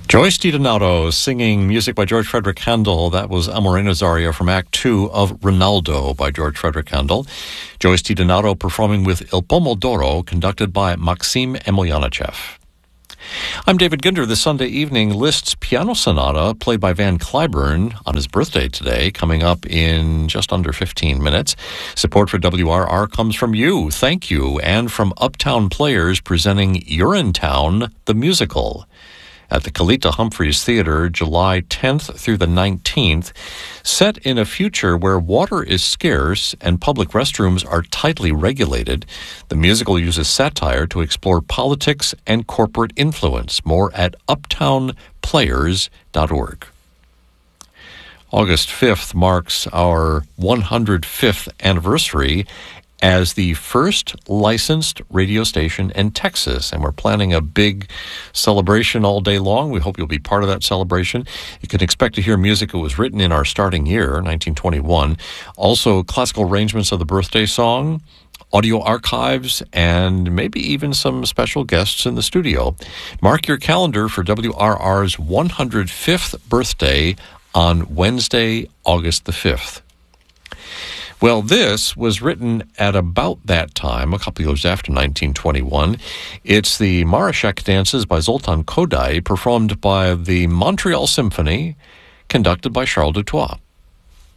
Joyce DiDonato singing music by George Frederick Handel. That was Amoreno's aria from Act 2 of Rinaldo by George Frederick Handel. Joyce DiDonato performing with Il Pomodoro, conducted by Maxim Emelyanychev. I'm David Ginder. This Sunday evening, Liszt's Piano Sonata, played by Van Cliburn on his birthday today, coming up in just under 15 minutes. Support for WRR comes from you, thank you, and from Uptown Players presenting Urinetown, the musical, at the Kalita Humphreys Theater, July 10th through the 19th. Set in a future where water is scarce and public restrooms are tightly regulated, the musical uses satire to explore politics and corporate influence. More at uptownplayers.org. August 5th marks our 105th anniversary as the first licensed radio station in Texas. And we're planning a big celebration all day long. We hope you'll be part of that celebration. You can expect to hear music that was written in our starting year, 1921. Also, classical arrangements of the birthday song, audio archives, and maybe even some special guests in the studio. Mark your calendar for WRR's 105th birthday on Wednesday, August the 5th. Well, this was written at about that time, a couple of years after 1921. It's the Marashek dances by Zoltan Kodály, performed by the Montreal Symphony, conducted by Charles Dutoit.